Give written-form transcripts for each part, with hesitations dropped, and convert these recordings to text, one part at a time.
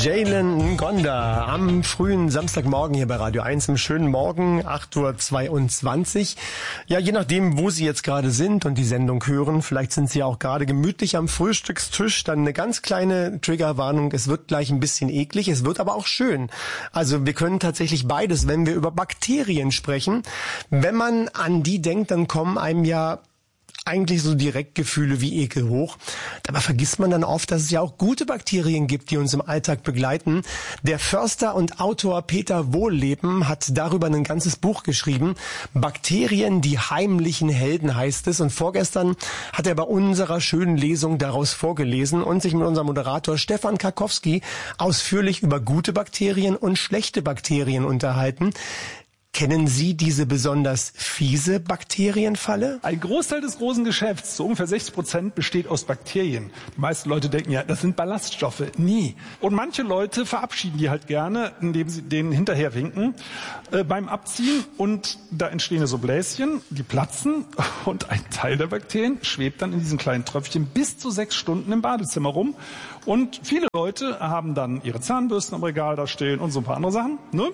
Jalen Ngonda am frühen Samstagmorgen hier bei Radio 1 im schönen Morgen, 8:22 Uhr. Ja, je nachdem, wo Sie jetzt gerade sind und die Sendung hören, vielleicht sind Sie auch gerade gemütlich am Frühstückstisch, dann eine ganz kleine Triggerwarnung, es wird gleich ein bisschen eklig, es wird aber auch schön. Also wir können tatsächlich beides, wenn wir über Bakterien sprechen. Wenn man an die denkt, dann kommen einem ja eigentlich so direkt Gefühle wie Ekel hoch. Dabei vergisst man dann oft, dass es ja auch gute Bakterien gibt, die uns im Alltag begleiten. Der Förster und Autor Peter Wohlleben hat darüber ein ganzes Buch geschrieben. Bakterien, die heimlichen Helden heißt es. Und vorgestern hat er bei unserer schönen Lesung daraus vorgelesen und sich mit unserem Moderator Stefan Karkowski ausführlich über gute Bakterien und schlechte Bakterien unterhalten. Kennen Sie diese besonders fiese Bakterienfalle? Ein Großteil des großen Geschäfts, so ungefähr 60%, besteht aus Bakterien. Die meisten Leute denken ja, das sind Ballaststoffe. Nie. Und manche Leute verabschieden die halt gerne, indem sie denen hinterher winken beim Abziehen. Und da entstehen so Bläschen, die platzen. Und ein Teil der Bakterien schwebt dann in diesen kleinen Tröpfchen bis zu 6 Stunden im Badezimmer rum. Und viele Leute haben dann ihre Zahnbürsten am Regal da stehen und so ein paar andere Sachen. Ne?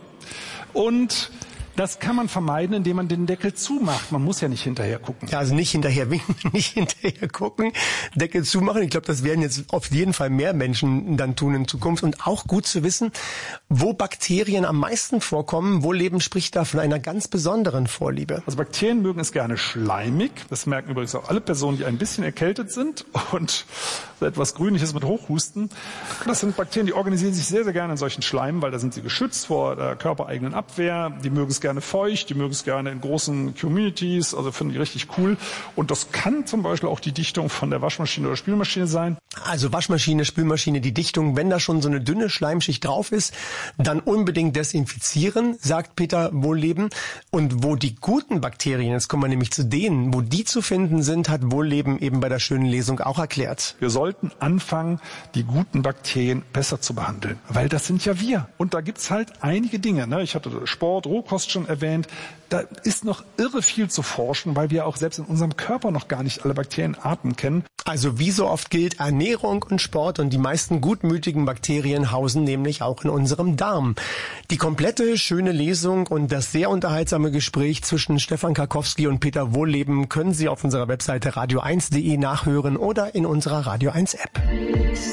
Und das kann man vermeiden, indem man den Deckel zumacht. Man muss ja nicht hinterher gucken. Ja, also nicht hinterher winken, nicht hinterher gucken, Deckel zumachen. Ich glaube, das werden jetzt auf jeden Fall mehr Menschen dann tun in Zukunft. Und auch gut zu wissen, wo Bakterien am meisten vorkommen. Wohlleben spricht da von einer ganz besonderen Vorliebe. Also Bakterien mögen es gerne schleimig. Das merken übrigens auch alle Personen, die ein bisschen erkältet sind und so etwas Grünliches mit Hochhusten. Das sind Bakterien, die organisieren sich sehr, sehr gerne in solchen Schleimen, weil da sind sie geschützt vor der körpereigenen Abwehr. Die mögen es gerne feucht, die mögen es gerne in großen Communities, also finden die richtig cool. Und das kann zum Beispiel auch die Dichtung von der Waschmaschine oder Spülmaschine sein. Also Waschmaschine, Spülmaschine, die Dichtung, wenn da schon so eine dünne Schleimschicht drauf ist, dann unbedingt desinfizieren, sagt Peter Wohlleben. Und wo die guten Bakterien, jetzt kommen wir nämlich zu denen, wo die zu finden sind, hat Wohlleben eben bei der schönen Lesung auch erklärt. Wir sollten anfangen, die guten Bakterien besser zu behandeln, weil das sind ja wir. Und da gibt's halt einige Dinge. Ne? Ich hatte Sport, Rohkost schon erwähnt. Da ist noch irre viel zu forschen, weil wir auch selbst in unserem Körper noch gar nicht alle Bakterienarten kennen. Also wie so oft gilt, Ernährung und Sport und die meisten gutmütigen Bakterien hausen nämlich auch in unserem Darm. Die komplette schöne Lesung und das sehr unterhaltsame Gespräch zwischen Stefan Karkowski und Peter Wohlleben können Sie auf unserer Webseite radio1.de nachhören oder in unserer Radio 1 App.